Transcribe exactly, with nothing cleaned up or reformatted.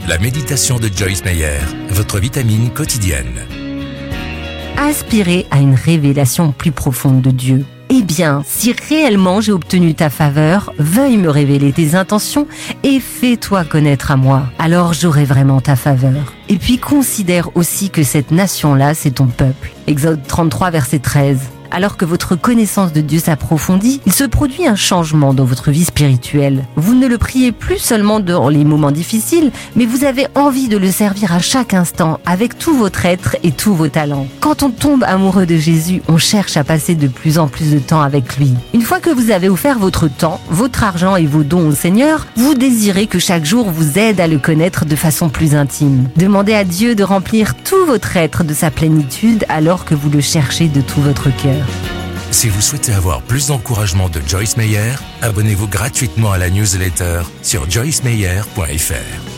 La méditation de Joyce Meyer, votre vitamine quotidienne. Aspirer à une révélation plus profonde de Dieu. Eh bien, si réellement j'ai obtenu ta faveur, veuille me révéler tes intentions et fais-toi connaître à moi. Alors j'aurai vraiment ta faveur. Et puis considère aussi que cette nation-là, c'est ton peuple. Exode trente-trois, verset treize. Alors que votre connaissance de Dieu s'approfondit, il se produit un changement dans votre vie spirituelle. Vous ne le priez plus seulement dans les moments difficiles, mais vous avez envie de le servir à chaque instant, avec tout votre être et tous vos talents. Quand on tombe amoureux de Jésus, on cherche à passer de plus en plus de temps avec lui. Une fois que vous avez offert votre temps, votre argent et vos dons au Seigneur, vous désirez que chaque jour vous aide à le connaître de façon plus intime. Demandez à Dieu de remplir tout votre être de sa plénitude alors que vous le cherchez de tout votre cœur. Si vous souhaitez avoir plus d'encouragement de Joyce Meyer, abonnez-vous gratuitement à la newsletter sur joyce meyer point f r.